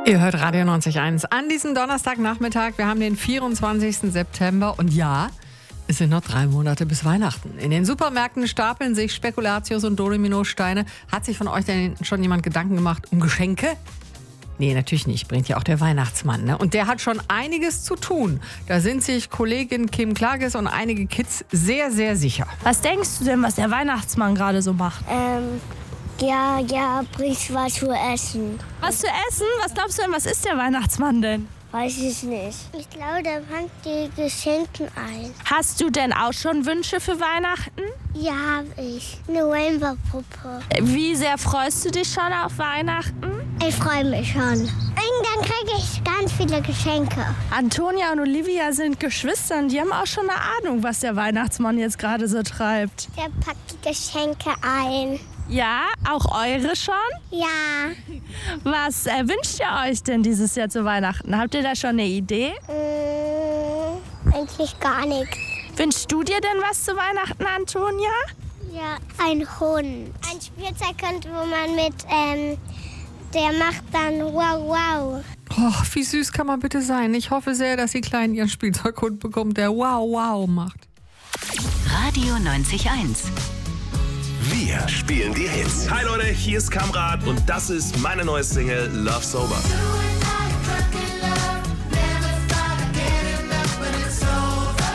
Ihr hört Radio 90.1 an diesem Donnerstagnachmittag. Wir haben den 24. September und ja, es sind noch 3 Monate bis Weihnachten. In den Supermärkten stapeln sich Spekulatius und Dominosteine. Hat sich von euch denn schon jemand Gedanken gemacht um Geschenke? Nee, natürlich nicht. Bringt ja auch der Weihnachtsmann, ne? Und der hat schon einiges zu tun. Da sind sich Kollegin Kim Klages und einige Kids sehr, sehr sicher. Was denkst du denn, was der Weihnachtsmann gerade so macht? Ja, bringst was zu essen. Was zu essen? Was glaubst du denn, was ist der Weihnachtsmann denn? Weiß ich nicht. Ich glaube, der fängt die Geschenke ein. Hast du denn auch schon Wünsche für Weihnachten? Ja, habe ich. Eine Rainbow-Puppe. Wie sehr freust du dich schon auf Weihnachten? Ich freue mich schon. Und dann kriege ich ganz viele Geschenke. Antonia und Olivia sind Geschwister und die haben auch schon eine Ahnung, was der Weihnachtsmann jetzt gerade so treibt. Der packt die Geschenke ein. Ja, auch eure schon? Ja. Was wünscht ihr euch denn dieses Jahr zu Weihnachten? Habt ihr da schon eine Idee? Eigentlich gar nichts. Wünschst du dir denn was zu Weihnachten, Antonia? Ja, ein Hund. Ein Spielzeughund, wo man mit, der macht dann wow, wow. Oh, wie süß kann man bitte sein? Ich hoffe sehr, dass die Kleinen ihren Spielzeughund bekommen, der wow, wow macht. Radio 90.1. Wir spielen die Hits. Hi Leute, hier ist Kamrat und das ist meine neue Single Love Sober.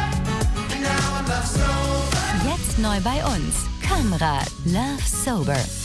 Jetzt neu bei uns. Kamrat Love Sober.